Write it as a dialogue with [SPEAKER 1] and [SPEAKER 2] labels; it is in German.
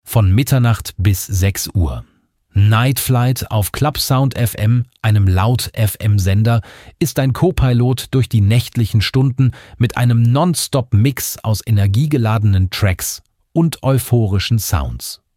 [SPEAKER 1] von Mitternacht bis 6 Uhr. Night Flight auf Club Sound FM, einem Laut-FM-Sender, ist ein Co-Pilot durch die nächtlichen Stunden mit einem Non-Stop-Mix aus energiegeladenen Tracks und euphorischen Sounds.